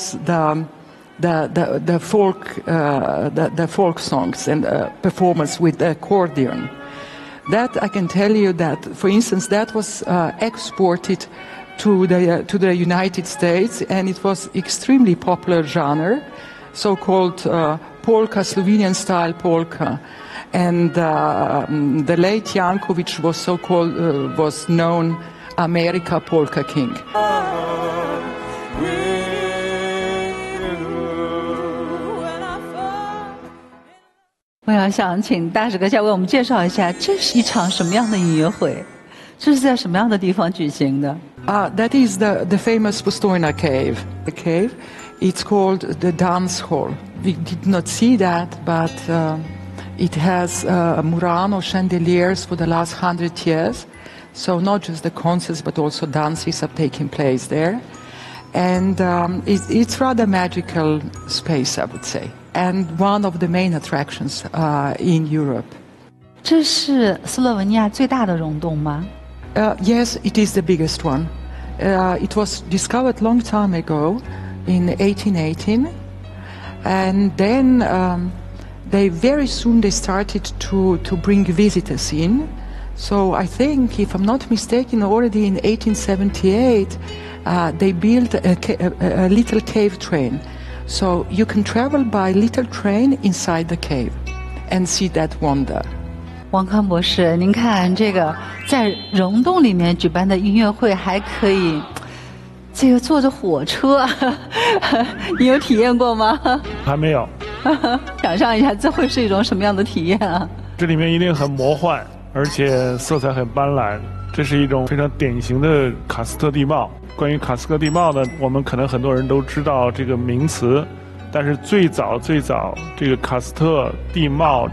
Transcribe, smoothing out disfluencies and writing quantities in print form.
was the folk songs and performance with the accordion. That I can tell you that, for instance, that was exported to the United States, and it was extremely popular genre, so-called polka, Slovenian style polka. And the late Jankovic was so-called was known America Polka King. 我想请大使阁下为我们介绍一下，这是一场什么样的音乐会？这是在什么样的地方举行的 ？That is the famous Postojna cave. The cave, it's called the dance hall. We did not see that, but it has Murano chandeliers for the last 100 years. So not just the concerts, but also dances are taking place there. And it's rather magical space, I would say. And one of the main attractions in Europe. 这是斯洛文尼亚最大的溶洞吗 ？Yes, it is the biggest one. It was discovered long time ago, in 1818, and then they very soon started to bring visitors in. So I think, if I'm not mistaken, already in 1878, they built a little cave train. So you can travel by little train inside the cave and see that wonder. 王康博士，您看这个在溶洞里面举办的音乐会，还可以这个坐着火车，你有体验过吗？ 还没有。 想象一下，这会是一种什么样的体验啊？ 这里面一定很魔幻，而且色彩很斑斓。这是一种非常典型的喀斯特地貌。关于喀斯特地貌呢，我们可能很多人都知道这个名词，但是最早这个喀斯特地貌